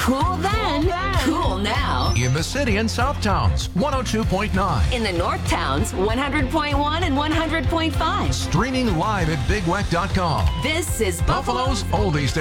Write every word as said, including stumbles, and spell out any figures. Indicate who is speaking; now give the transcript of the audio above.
Speaker 1: Cool then, cool now.
Speaker 2: In the city and South Towns, one oh two point nine.
Speaker 1: In the North Towns, one hundred point one and one hundred point five.
Speaker 2: Streaming live at big weck dot com.
Speaker 1: This is
Speaker 2: Buffalo's
Speaker 1: Buffalo's
Speaker 2: oldies